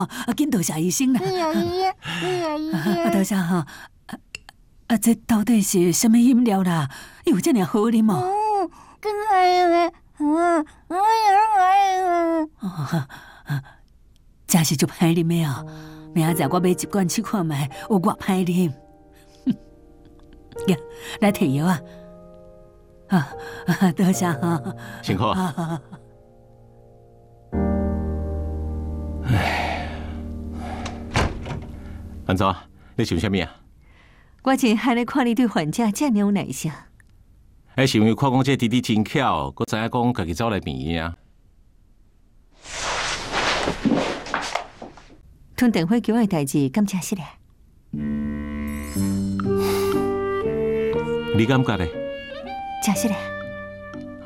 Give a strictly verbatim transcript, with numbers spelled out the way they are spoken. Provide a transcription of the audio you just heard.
啊，紧多谢医生啦。 是啊，医生，是啊，医生。 啊，多谢哈。啊啊，这到底是什么饮料啦？有这么好啉哦？ 嗯，真爱的，嗯，哎呀，哎呀。 哦，真是足歹啉的哦。明仔载我买一罐试看卖，有偌歹啉。呀，来摕药啊！啊啊，多谢哈。 辛苦啊！唉，安怎？你想啥物啊？ 我真害咧看你对患者这么有耐心。 迄是因为看讲这弟弟真巧，佮知影讲家己走来病院啊。 吞电话叫我的代志，感谢是咧。 你感觉咧？ 真是咧。